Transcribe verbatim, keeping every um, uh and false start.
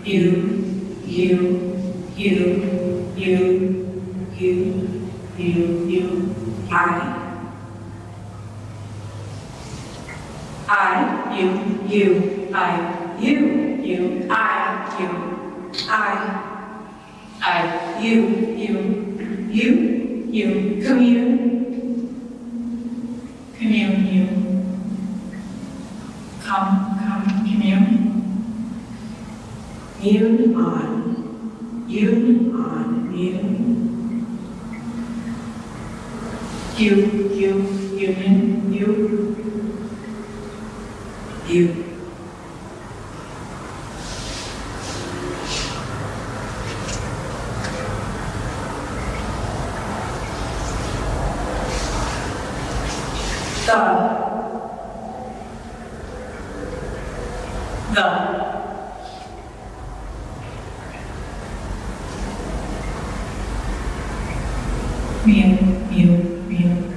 you, you, you, you, you, you, you, I. I, you, you, I, you, you, I, you, I, I, you, you, you, you, commune, commune, you, come, come, commune, mune on, une on, mune, you, you, union, you, you. The. The. Mew, mew, mew.